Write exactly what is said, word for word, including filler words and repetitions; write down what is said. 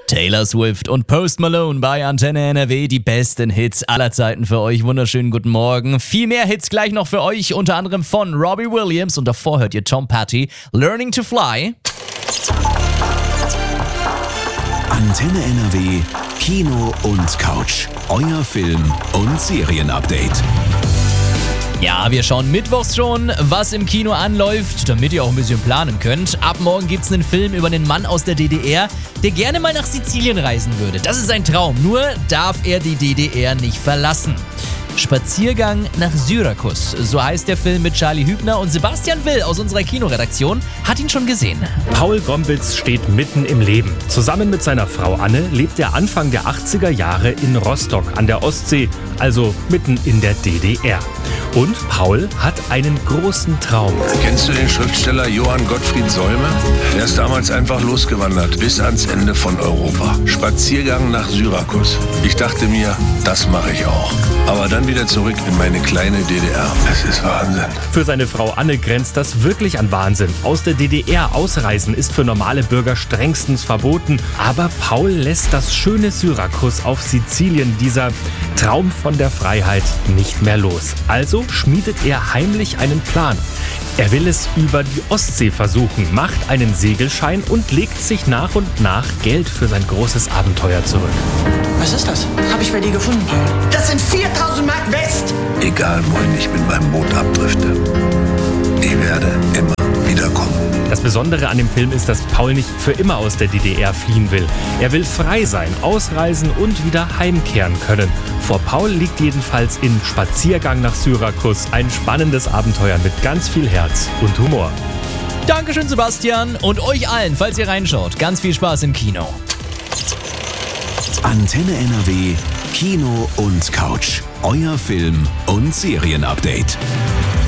Taylor Swift und Post Malone bei Antenne N R W, die besten Hits aller Zeiten für euch. Wunderschönen guten Morgen. Viel mehr Hits gleich noch für euch, unter anderem von Robbie Williams. Und davor hört ihr Tom Petty, Learning to Fly. Antenne N R W, Kino und Couch. Euer Film- und Serienupdate. Ja, wir schauen mittwochs schon, was im Kino anläuft, damit ihr auch ein bisschen planen könnt. Ab morgen gibt's einen Film über einen Mann aus der D D R, der gerne mal nach Sizilien reisen würde. Das ist sein Traum, nur darf er die D D R nicht verlassen. Spaziergang nach Syrakus, so heißt der Film mit Charlie Hübner, und Sebastian Will aus unserer Kinoredaktion hat ihn schon gesehen. Paul Gombitz steht mitten im Leben. Zusammen mit seiner Frau Anne lebt er Anfang der achtziger Jahre in Rostock an der Ostsee, also mitten in der D D R. Und Paul hat einen großen Traum. Kennst du den Schriftsteller Johann Gottfried Säume? Er ist damals einfach losgewandert, bis ans Ende von Europa. Spaziergang nach Syrakus. Ich dachte mir, das mache ich auch. Aber dann wieder zurück in meine kleine D D R. Das ist Wahnsinn. Für seine Frau Anne grenzt das wirklich an Wahnsinn. Aus der D D R ausreisen ist für normale Bürger strengstens verboten. Aber Paul lässt das schöne Syrakus auf Sizilien, dieser Traum von der Freiheit, nicht mehr los. Also schmiedet er heimlich einen Plan. Er will es über die Ostsee versuchen, macht einen Segelschein und legt sich nach und nach Geld für sein großes Abenteuer zurück. Was ist das? Hab ich bei dir gefunden, Paul. Das sind viertausend Mark West! Egal, wohin ich mit meinem Boot abdrifte, ich werde immer wiederkommen. Das Besondere an dem Film ist, dass Paul nicht für immer aus der D D R fliehen will. Er will frei sein, ausreisen und wieder heimkehren können. Vor Paul liegt jedenfalls in Spaziergang nach Syrakus ein spannendes Abenteuer mit ganz viel Herz und Humor. Dankeschön, Sebastian, und euch allen, falls ihr reinschaut. Ganz viel Spaß im Kino. Antenne N R W, Kino und Couch. Euer Film- und Serienupdate.